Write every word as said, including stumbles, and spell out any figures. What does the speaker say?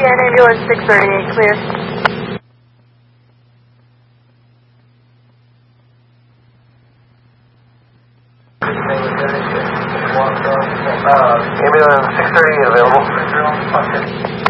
Again, ambulance six thirty-eight, clear. Uh, ambulance six thirty-eight available.